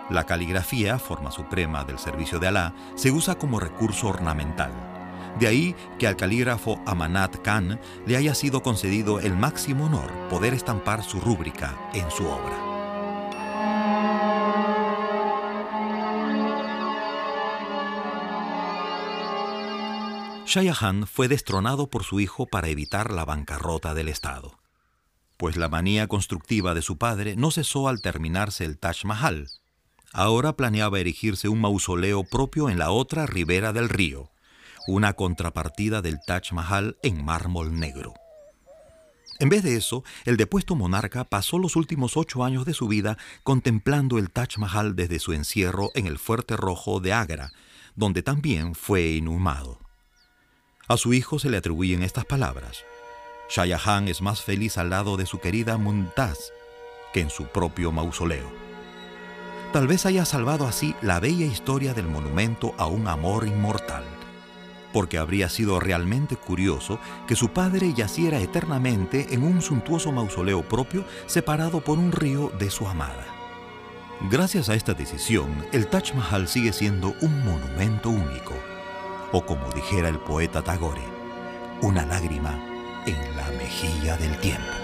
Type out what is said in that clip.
La caligrafía, forma suprema del servicio de Alá, se usa como recurso ornamental. De ahí que al calígrafo Amanat Khan le haya sido concedido el máximo honor poder estampar su rúbrica en su obra. Shah Jahan fue destronado por su hijo para evitar la bancarrota del Estado, pues la manía constructiva de su padre no cesó al terminarse el Taj Mahal. Ahora planeaba erigirse un mausoleo propio en la otra ribera del río, una contrapartida del Taj Mahal en mármol negro. En vez de eso, el depuesto monarca pasó los últimos 8 años de su vida contemplando el Taj Mahal desde su encierro en el Fuerte Rojo de Agra, donde también fue inhumado. A su hijo se le atribuyen estas palabras: Shah Jahan es más feliz al lado de su querida Mumtaz que en su propio mausoleo. Tal vez haya salvado así la bella historia del monumento a un amor inmortal, porque habría sido realmente curioso que su padre yaciera eternamente en un suntuoso mausoleo propio separado por un río de su amada. Gracias a esta decisión, el Taj Mahal sigue siendo un monumento único, o como dijera el poeta Tagore, una lágrima en la mejilla del tiempo.